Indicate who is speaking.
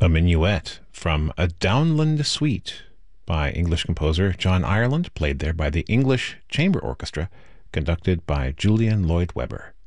Speaker 1: A minuet from A Downland Suite by English composer John Ireland, played there by the English Chamber Orchestra, conducted by Julian Lloyd Webber.